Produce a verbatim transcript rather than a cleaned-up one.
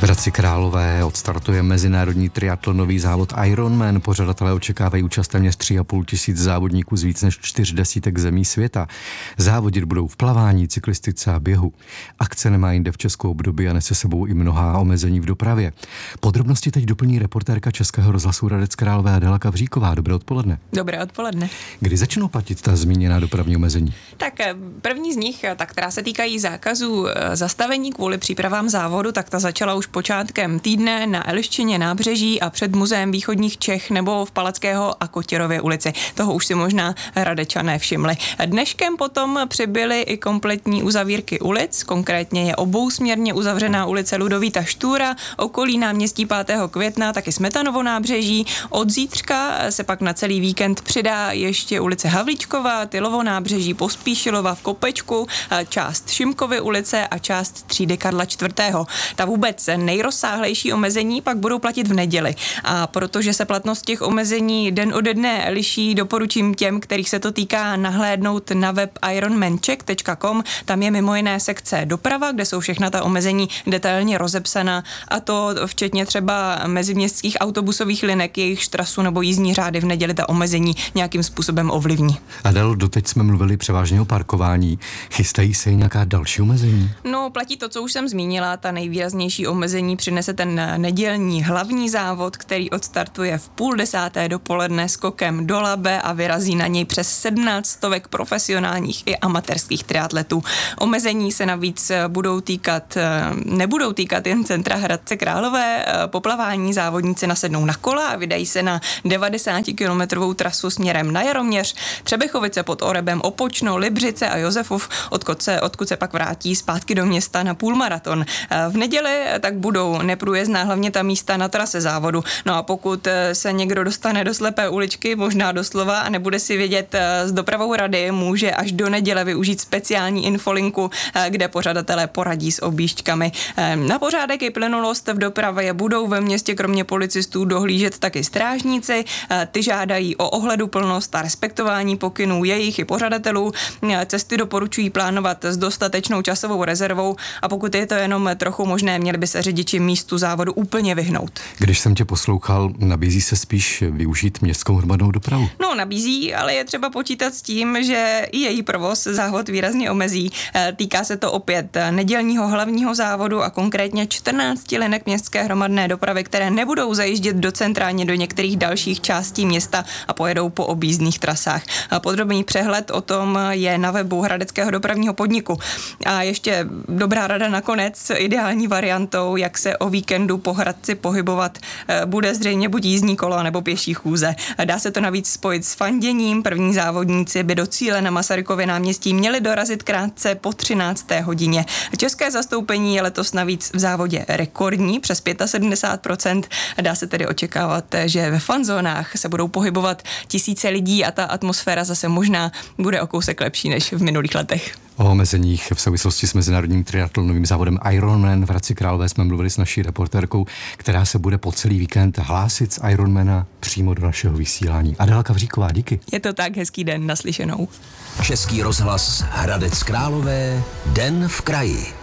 V Hradci Králové odstartuje mezinárodní triatlonový závod Ironman. Pořadatelé očekávají účast téměř tři a půl tisíc závodníků z víc než čtyř desítek zemí světa. Závodit budou v plavání, cyklistice a běhu. Akce nemá jinde v Česku období a nese sebou i mnohá omezení v dopravě. Podrobnosti teď doplní reportérka Českého rozhlasu Hradec Králové Adela Kavříková. Dobré odpoledne. Dobré odpoledne. Kdy začnou platit ta zmíněná dopravní omezení? Tak první z nich, ta, která se týkají zákazu zastavení kvůli přípravám závodu, tak ta začala už počátkem týdne na Eliščině nábřeží a před muzeem východních Čech nebo v Palackého a Kotěrově ulici. Toho už si možná Hradečané všimli. Dneškem potom přibyly i kompletní uzavírky ulic, konkrétně je obousměrně uzavřená ulice Ludovíta Štúra, okolí náměstí pátého května, taky Smetanovo nábřeží. Od zítřka se pak na celý víkend přidá ještě ulice Havlíčkova, Tylovo nábřeží, Pospíšilova v Kopečku, část Šimkovy ulice a část třídy Karla čtvrtého. Ta vůbec nejrozsáhlejší omezení pak budou platit v neděli. A protože se platnost těch omezení den ode dne liší, doporučím těm, kterých se to týká, nahlédnout na web ironmancheck tečka com. Tam je mimo jiné sekce doprava, kde jsou všechna ta omezení detailně rozepsaná, a to včetně třeba meziměstských autobusových linek, jejich trasu nebo jízdní řády v neděli ta omezení nějakým způsobem ovlivní. Adel, doteď jsme mluvili převážně o parkování. Chystají se i nějaká další omezení? No, platí to, co už jsem zmínila, ta nejvýraznější omezení přinese ten nedělní hlavní závod, který odstartuje v půl desáté dopoledne skokem do Labe a vyrazí na něj přes sedmnáct stovek profesionálních i amatérských triatletů. Omezení se navíc budou týkat, nebudou týkat jen centra Hradce Králové. Po plavání závodníci nasednou na kola a vydají se na devadesátikilometrovou trasu směrem na Jaroměř, Třebechovice pod Orebem, Opočno, Libřice a Josefův, odkud se, odkud se pak vrátí zpátky do města na půlmaraton. V neděli tak budou neprůjezdná hlavně ta místa na trase závodu. No a pokud se někdo dostane do slepé uličky, možná doslova, a nebude si vědět s dopravou rady, může až do neděle využít speciální infolinku, kde pořadatelé poradí s objížďkami. Na pořádek i plynulost v dopravě budou ve městě kromě policistů dohlížet taky strážníci. Ty žádají o ohleduplnost a respektování pokynů jejich i pořadatelů. Cesty doporučují plánovat s dostatečnou časovou rezervou a pokud je to jenom trochu možné, měli by se řidiči místu závodu úplně vyhnout. Když jsem tě poslouchal, nabízí se spíš využít městskou hromadnou dopravu? No, nabízí, ale je třeba počítat s tím, že i její provoz závod výrazně omezí. Týká se to opět nedělního hlavního závodu a konkrétně čtrnácti linek městské hromadné dopravy, které nebudou zajíždět do centra ani do některých dalších částí města a pojedou po objízdných trasách. Podrobný přehled o tom je na webu Hradeckého dopravního podniku. A ještě dobrá rada nakonec, ideální variantou, jak se o víkendu po Hradci pohybovat, bude zřejmě buď jízdní kolo nebo pěší chůze. Dá se to navíc spojit s fanděním. První závodníci by do cíle na Masarykově náměstí měli dorazit krátce po třinácté hodině. České zastoupení je letos navíc v závodě rekordní, přes sedmdesát pět procent. Dá se tedy očekávat, že ve fanzónách se budou pohybovat tisíce lidí a ta atmosféra zase možná bude o kousek lepší než v minulých letech. O omezeních v souvislosti s mezinárodním triatlonovým závodem Ironman v Hradci Králové jsme mluvili s naší reportérkou, která se bude po celý víkend hlásit z Ironmana přímo do našeho vysílání. Adela Kavříková, díky. Je to tak, hezký den, naslyšenou. Český rozhlas Hradec Králové, den v kraji.